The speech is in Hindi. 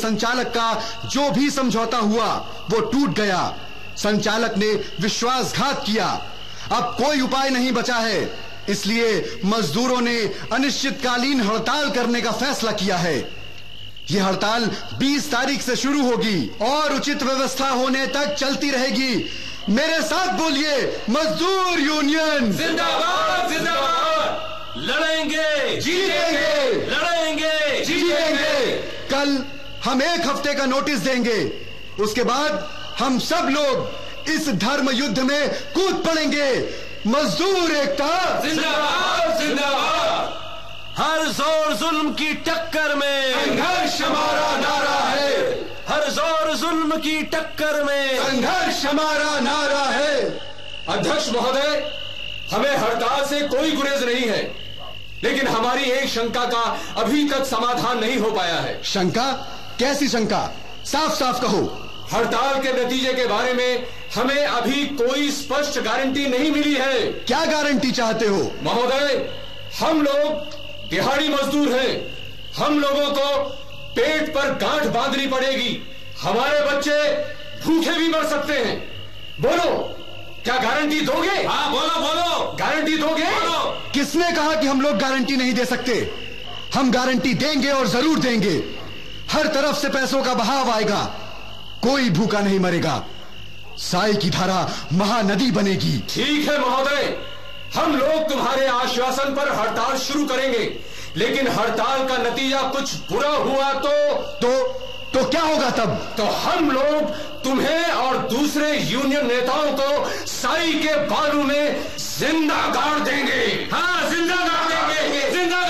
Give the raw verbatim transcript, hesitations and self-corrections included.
संचालक का जो भी समझौता हुआ वो टूट गया। संचालक ने विश्वासघात किया। अब कोई उपाय नहीं बचा है, इसलिए मजदूरों ने अनिश्चितकालीन हड़ताल करने का फैसला किया है। यह हड़ताल बीस तारीख से शुरू होगी और उचित व्यवस्था होने तक चलती रहेगी। मेरे साथ बोलिए, मजदूर यूनियन जिंदाबाद जिंदाबाद। लड़ेंगे जीतेंगे, लड़ेंगे जीतेंगे। कल हम एक हफ्ते का नोटिस देंगे, उसके बाद हम सब लोग इस धर्म युद्ध में कूद पड़ेंगे। मजदूर एकता जिंदाबाद जिंदाबाद। हर जोर जुल्म की टक्कर में संघर्ष हमारा नारा है। हर जोर जुल्म की टक्कर में संघर्ष हमारा नारा है। अध्यक्ष महोदय, हमें हड़ताल से कोई गुरेज नहीं है, लेकिन हमारी एक शंका का अभी तक समाधान नहीं हो पाया है। शंका? कैसी शंका? साफ साफ कहो। हड़ताल के नतीजे के बारे में हमें अभी कोई स्पष्ट गारंटी नहीं मिली है। क्या गारंटी चाहते हो? महोदय, हम लोग दिहाड़ी मजदूर हैं। हम लोगों को पेट पर गांठ बांधनी पड़ेगी। हमारे बच्चे भूखे भी मर सकते हैं। बोलो, क्या गारंटी दोगे? हाँ बोलो बोलो, गारंटी दोगे? बोलो। किसने कहा कि हम लोग गारंटी नहीं दे सकते? हम गारंटी देंगे और जरूर देंगे। हर तरफ से पैसों का बहाव आएगा, कोई भूखा नहीं मरेगा। साई की धारा महानदी बनेगी। ठीक है महोदय, हम लोग तुम्हारे आश्वासन पर हड़ताल शुरू करेंगे, लेकिन हड़ताल का नतीजा कुछ बुरा हुआ तो तो तो क्या होगा तब? तो हम लोग तुम्हें और दूसरे यूनियन नेताओं को साई के बालू में जिंदा गाड़ देंगे। हाँ जिंदा गाड़